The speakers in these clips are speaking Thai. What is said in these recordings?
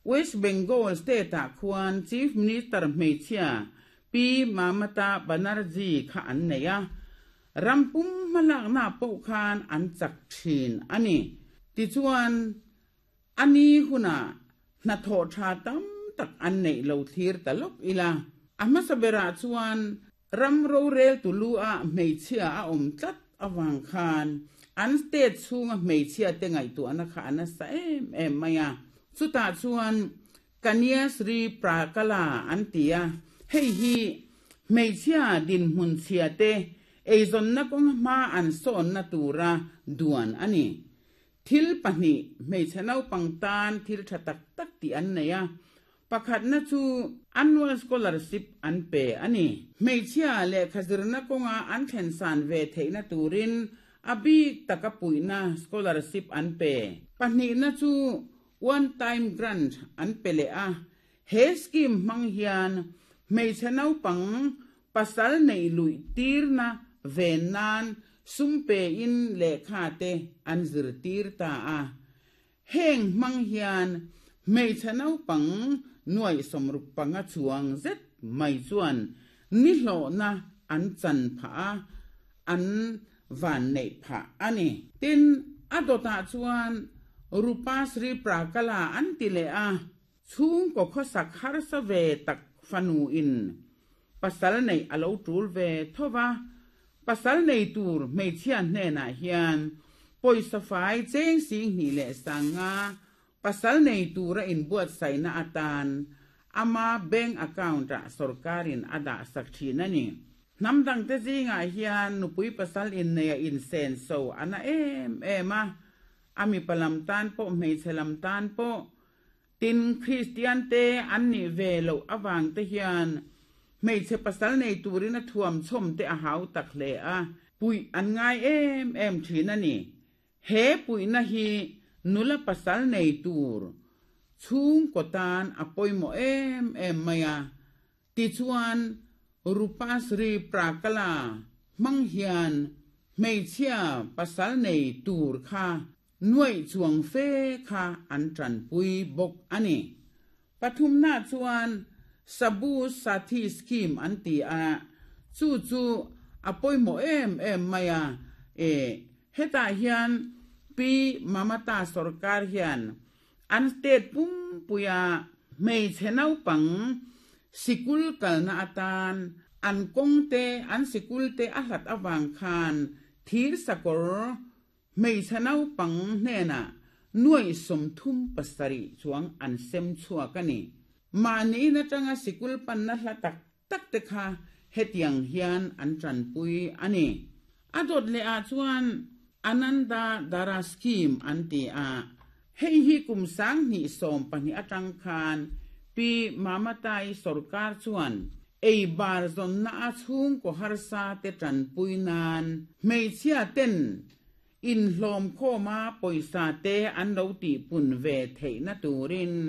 West Bengal State ควร Chief Minister เมเชียปีมามาตาบานาร์จีข้าอันเนียรำปุ่มมาลักหน้าปกคานอันจักชินอันนี้ติจวนอันนี้คุณน่ะนัทโทชาตัมตักอันเนยเราทีร์ตลกอีลาอามาสเบราจวนรำโรเรลตุลูอาเมเชียอาอมจัดอวังคานอันสเตทซูงเมเชียเตงไอตัวนักขันสเอ็มมายาสุดท้ายชวนกัญญาสรีปรากลาอันตียเฮ้ยเมเชียดินมุนเชียเตเอซอนนักงมาอันโซนนัตูระดวนอันนี้ทิลปนีเมเชนเอาปังตานทิลชัตักตักตีอันเนียประคัดนัจูอันวัลสกอลาร์ชิพอันเปอันนี้เมเชียเล่ขจรนักงอันเข็นสานเวทเทนัตูรินอบีตะกับปุยนาสกอลาร์ชิพอันเปปนีนัจู one time grant อันเปเลอะเฮสกิมมังฮิอันเมเชนเอาปังปัสสัลในลุยตีร์นาเวนานซุมเปอินเลขาเตอันซร์ตีร์ตาอาเฮงมังฮิอันเมชนเอาปังหน่วยสมรุปปังจวงเซตไม่จวนนิโลนะอันจันผาอันวันเนผาอันนี้ตินอดตาจวนรูปาสรีปรากลาอันติเลอาชุงก็ข้อสักฮาร์สเวตักฟันูอินปัสสาวะในอลาวตูลเวทว่าปัสสาวะในตูร์ไม่เชียนแน่นาเฮียนปอยสฟายเจงสิงนี่แหละสังอาปัสสาวะในตูร์อินบวชใส่นาอัตานอามาแบงก์อากาอุนต์สุรการินอดาสักทีนั่นนี่น้ำดังเตจิงาเฮียนนุปุยปัสสาวะอินเนียอินเซนโซอันน่ะมาอามีปลัมตันโปไม่เชลัมตันโปตินคริสเตียนเตอันนี้เวโลอวังเตเฮียนไม่ใช่ปัสสาวะในตูรินะทวมชมเตอาหาวตักเลอะปุยอันง่ายทีนั่นนี่เฮปุยนะฮีนุลปัสสาวะในตูรชุงกตานอปอยโมมายาติชวนรูปาสรีปรากลามังเฮียนไม่เชื่อปัสสาวะในตูรค่ะหน่วยจวงเฟค่ะอันจันปุยบกอันนี้ปทุมนาชวนสบูสาธิสกิมอันตีอาจู่อปอยโมมายาเฮตาเฮียนปีมามาตาสรการเฮียนอันสเตตปุ่มปุยาไม่เชนเอาปังสิกุลกัลนาตานอันกงเตอันสิกุลเตอาหัดอวังคานทีรสกอร์ไม่เชนเอาปังเนน่ะหน่วยสมทุมปัสริช่วงอันเซมชัวกันนี่มานี้นะจังสิกุลปันนัละตักเตคาเฮตยังเฮียนอันจันปุยอันนี้อดดเลอาชวนอนันดาดาราสกิมอันตีอาเฮฮิกุมสังนิสมปนิอจังคานปีมามาตายสรการชวนบาร์ซอนนาชุงก็ฮาร์ซาเตจันปุยนานไม่เชียเต้นอินลมโคมาปอยซาเตอันเราตีปุนเวทเทนตูริน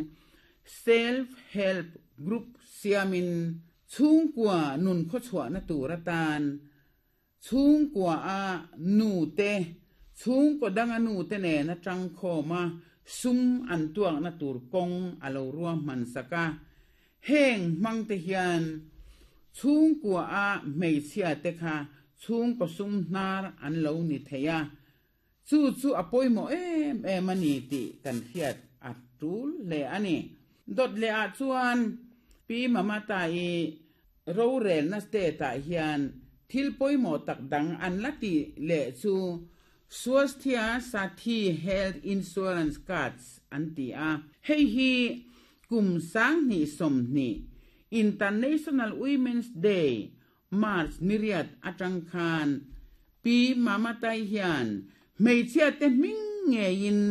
self help group เสียมินชุงกว่านุนโคชวานตูรตานชุงกว่าอานูเตชุงก็ดังอนูเตเนนะจังโคมาซุมอันตัวนะตูรกงอลรัวมันสกาเฮงมังเตเฮียนชุงกว่าอาไม่เชียเตค่ะชุงก็ซุมนาร์อันเหลานิเทียจู่อปอยโมมันนี่ติกันเฮียดอัดรูลเลอันนี้ดดเลอาชวนปีมาตายโรเรนนัสเตตาเฮียนทิลปอยโมตักดังอันละติเลจูสวัสดิ์สาธิเฮลท์อินชัวรันส์การ์ดอันตีอาเฮีกุมสังนิสมนี International Women's Day มาร์ชนิริยัดอาจังคารปีมาตายเฮียนไม่เชื่อแต่มิงเงิน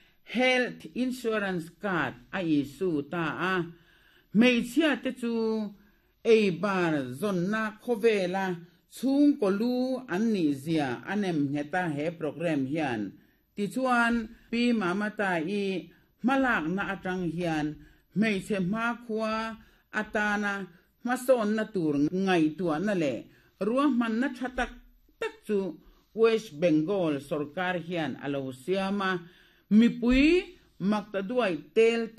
health insurance card ไอสูตาอาไม่เชื่อแต่จูบาร์ซอนนาโคเวลาชุงกลูอันนิเซียอันเอ็มเฮตาเฮโปรแกรมเฮียนติชวนปีมาตายมาลากนาจังเฮียนไม่เชื่อมาคัวอัตานามาสอนนาตูร์ไงตัวนั่นแหละรวมมันนัชตักจูเวสเบงกอลสุรการเฮียนอลาวเซียมามีปุยมักตะด้วยเตล